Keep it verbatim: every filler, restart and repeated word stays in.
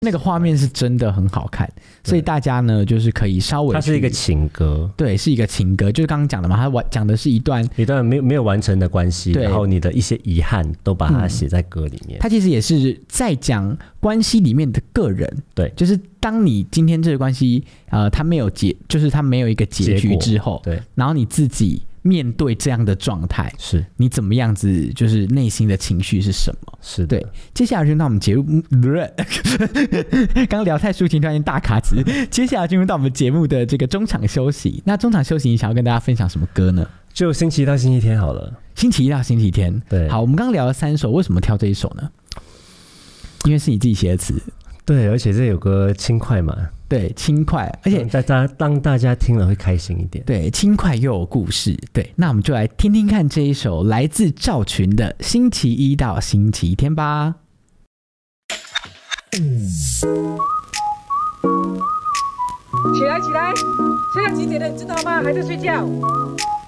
那个画面是真的很好看，所以大家呢就是可以稍微， 它是一个情歌， 对，是一个情歌，就是刚刚讲的嘛，它讲的是一段一段没有没有完成的关系，然后你的一些遗憾都把它写在歌里面。 它、嗯、其实也是在讲关系里面的个人， 对， 就是当你今天这个关系呃它没有结，就是它没有一个结局之后， 对， 然后你自己面对这样的状态， 是你怎么样子，就是内心的情绪是什么？ 是的， 对。接下来就到我们节目，刚刚聊太抒情，突然间大卡词。接下来进入到我们节目的这个中场休息。那中场休息，你想要跟大家分享什么歌呢？ 就星期一到星期天好了。 星期一到星期天，对。好，我们刚刚聊了三首，为什么挑这一首呢？因为是你自己写的词。对， 而且这有个轻快嘛。 对，轻快，而且大家当大家听了会开心一点。 对，轻快又有故事。对，那我们就来听听看这一首来自赵群的《星期一到星期天》吧。 起来，起来！现在几点了，你知道吗？还在睡觉。